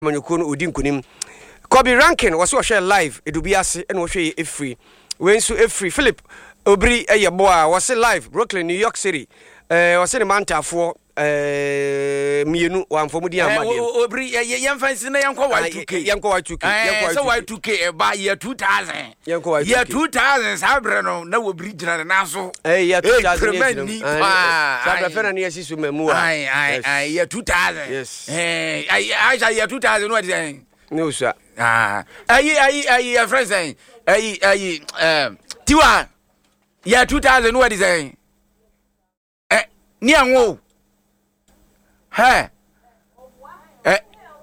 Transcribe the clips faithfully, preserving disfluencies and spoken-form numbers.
Manyoko no odi nkunim. Kobe Rankin was so share live edubiase and wo hwe e free. We nso e free Philip Obri eye boa was live Brooklyn New York City. Eh was the mantafo eh mienu wamfomudi amade. Obri yemfansi na yanko Y two K. Yanko Y two K. Yanko so Y two K e ba year two thousand. Yanko Y two K. Year two thousand sabre no na Obri gina na so. Eh year two thousand. Sabre fena na yesi su memu. Ai ai ai year two thousand. Yes. Eh ai year two thousand what is no sir. Ah, ayi ayi ayi your friend saying ayi ayi um Tiwa year two thousand what is saying eh ni anwo he eh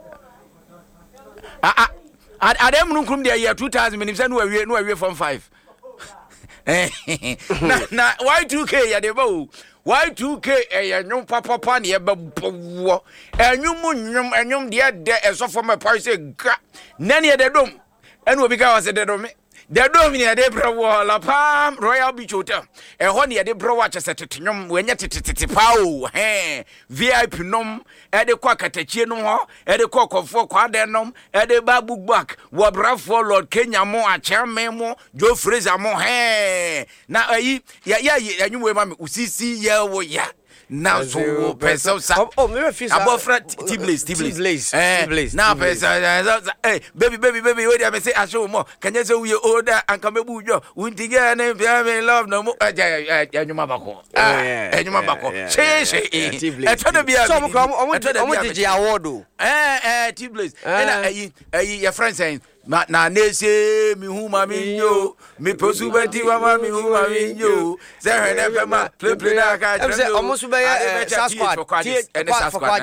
ah ah adem nukrum de year two thousand menim say no awie no awie from five eh na na Y two K ya de bo Y two K eh nyum papa pa na ye bebo enyum nyum enyum de de esofo me pa say ga na ne de dom enu obi ka was de dom de dom ne de brewo la pam Royal Beach Hotel e ho ne de brewo a chese tetenyum we nya tetetete pa o he V I P nom e de kwa katachie nom ho e de kwa kofo kwa de nom e de babu back wo brafo Lord Kenya mo a chairman mo Joe Fraser mo he na ayi ya ya enyum we ma me usisi ye wo ya now so person oh me feel abofra T-Blaze T-Blaze T-Blaze now person hey baby baby baby wait I say show more can you say we older and come ebu jo unti get na love no mo anyuma bako anyuma bako she she e to do bia so mo mo dije award eh eh T-Blaze na ayi ayi your friend saying na na nese mi hu ma mi nyo mi posu benti wa ma mi hu ma mi nyo se he ne fe ma play play na ka almost be Sasquatch